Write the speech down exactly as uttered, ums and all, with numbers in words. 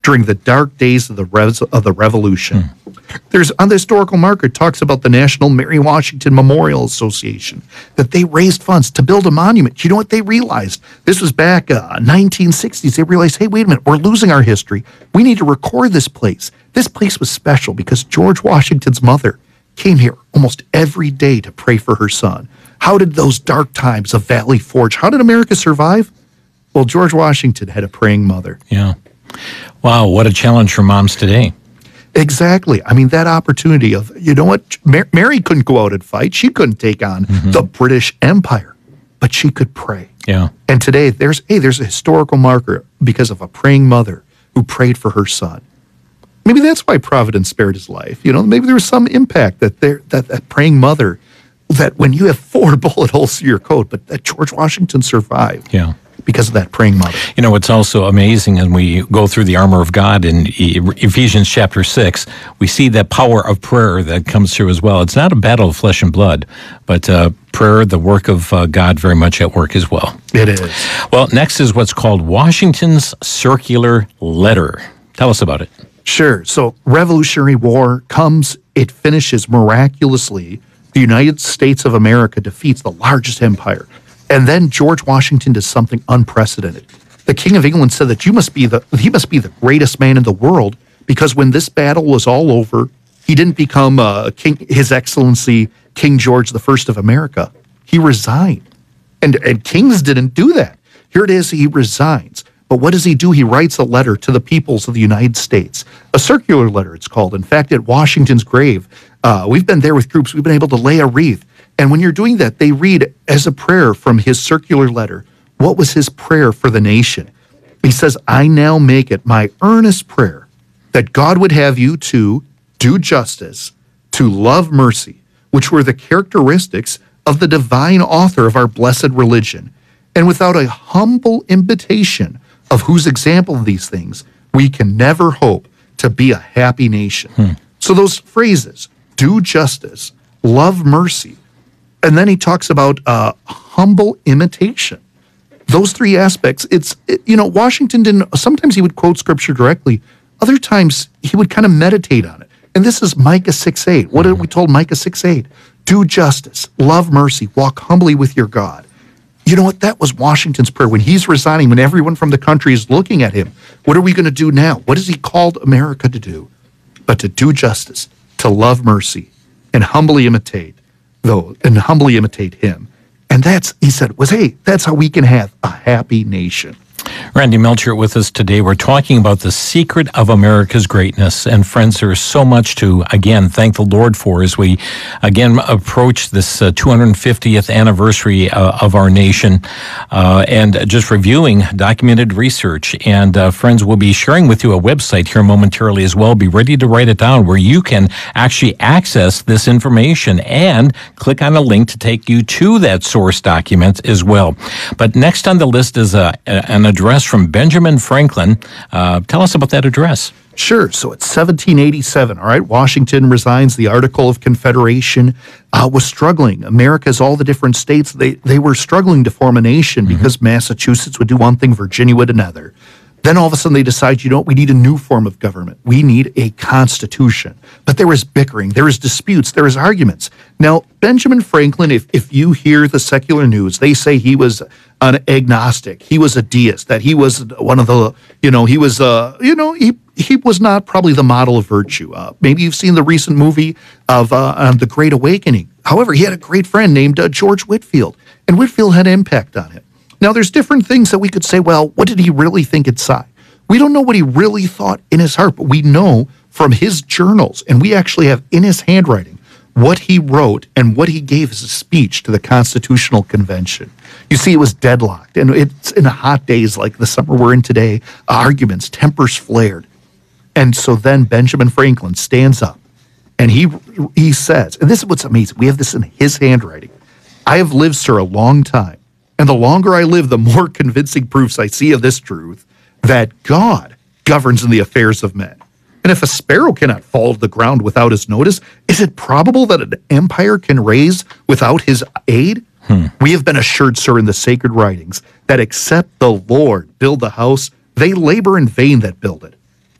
during the dark days of the res- of the Revolution. Hmm. There's on the historical marker, it talks about the National Mary Washington Memorial Association, that they raised funds to build a monument. You know what they realized? This was back uh, nineteen sixties. They realized, hey, wait a minute, we're losing our history. We need to record this place. This place was special because George Washington's mother came here almost every day to pray for her son. How did those dark times of Valley Forge, how did America survive? Well, George Washington had a praying mother. Yeah. Wow, what a challenge for moms today. Exactly. I mean, that opportunity of, you know what, Mary, Mary couldn't go out and fight. She couldn't take on mm-hmm. the British Empire, but she could pray. Yeah. And today, there's hey, there's a historical marker because of a praying mother who prayed for her son. Maybe that's why Providence spared his life. You know, maybe there was some impact that there that, that praying mother, that when you have four bullet holes through your coat, but that George Washington survived. Yeah. Because of that praying mother. You know, it's also amazing, and we go through the armor of God in Ephesians chapter six, we see that power of prayer that comes through as well. It's not a battle of flesh and blood, but uh, prayer, the work of uh, God, very much at work as well. It is. Well, next is what's called Washington's Circular Letter. Tell us about it. Sure. So Revolutionary War comes, it finishes miraculously. The United States of America defeats the largest empire. And then George Washington does something unprecedented. The King of England said that you must be the he must be the greatest man in the world, because when this battle was all over, he didn't become uh, King, His Excellency King George the First of America. He resigned. And, and kings didn't do that. Here it is, he resigns. But what does he do? He writes a letter to the peoples of the United States. A circular letter, it's called. In fact, at Washington's grave, uh, we've been there with groups, we've been able to lay a wreath. And when you're doing that, they read as a prayer from his circular letter, what was his prayer for the nation? He says, I now make it my earnest prayer that God would have you to do justice, to love mercy, which were the characteristics of the divine author of our blessed religion. And without a humble imitation of whose example of these things, we can never hope to be a happy nation. Hmm. So those phrases, do justice, love mercy, and then he talks about uh, humble imitation. Those three aspects, it's, it, you know, Washington didn't, sometimes he would quote scripture directly. Other times he would kind of meditate on it. And this is Micah six eight. What did we told Micah six eight? Do justice, love mercy, walk humbly with your God. You know what? That was Washington's prayer when he's resigning, when everyone from the country is looking at him. What are we going to do now? What has he called America to do? But to do justice, to love mercy, and humbly imitate. Though, and humbly imitate him. And that's, he said, was, hey, that's how we can have a happy nation. Randy Melcher with us today. We're talking about the secret of America's greatness. And friends, there is so much to, again, thank the Lord for as we, again, approach this uh, two hundred fiftieth anniversary uh, of our nation. Uh, and just reviewing documented research. And uh, friends, we'll be sharing with you a website here momentarily as well. Be ready to write it down where you can actually access this information and click on a link to take you to that source document as well. But next on the list is a, an address from Benjamin Franklin. Uh, tell us about that address. Sure. So it's seventeen eighty-seven. All right. Washington resigns. The Article of Confederation uh, was struggling. America's all the different states, they, they were struggling to form a nation mm-hmm. because Massachusetts would do one thing, Virginia would another. Then all of a sudden they decide, you know what, we need a new form of government. We need a constitution. But there was bickering, there was disputes, there was arguments. Now, Benjamin Franklin, if, if you hear the secular news, they say he was an agnostic, he was a deist, that he was one of the, you know, he was, uh, you know, he he was not probably the model of virtue. Uh, maybe you've seen the recent movie of uh, um, The Great Awakening. However, he had a great friend named uh, George Whitefield, and Whitefield had impact on him. Now, there's different things that we could say, well, what did he really think inside? We don't know what he really thought in his heart, but we know from his journals, and we actually have in his handwriting what he wrote and what he gave as a speech to the Constitutional Convention. You see, it was deadlocked, and it's in hot days like the summer we're in today, arguments, tempers flared. And so then Benjamin Franklin stands up, and he he says, and this is what's amazing, we have this in his handwriting, I have lived, sir, a long time. And the longer I live, the more convincing proofs I see of this truth, that God governs in the affairs of men. And if a sparrow cannot fall to the ground without his notice, is it probable that an empire can raise without his aid? Hmm. We have been assured, sir, in the sacred writings, that except the Lord build the house, they labor in vain that build it.